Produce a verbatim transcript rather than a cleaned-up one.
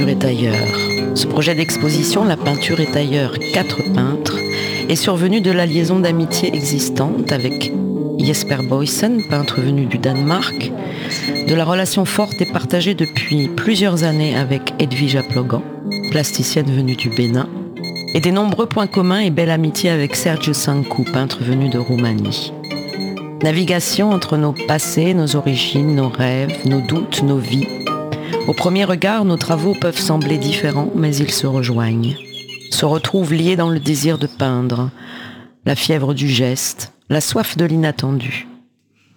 peinture est ailleurs. Ce projet d'exposition, La peinture est ailleurs, quatre peintres, est survenu de la liaison d'amitié existante avec Jesper Boysen, peintre venu du Danemark, de la relation forte et partagée depuis plusieurs années avec Edvija Plogan, plasticienne venue du Bénin, et des nombreux points communs et belle amitié avec Sergiu Sancu, peintre venu de Roumanie. Navigation entre nos passés, nos origines, nos rêves, nos doutes, nos vies. Au premier regard, nos travaux peuvent sembler différents, mais ils se rejoignent, se retrouvent liés dans le désir de peindre, la fièvre du geste, la soif de l'inattendu.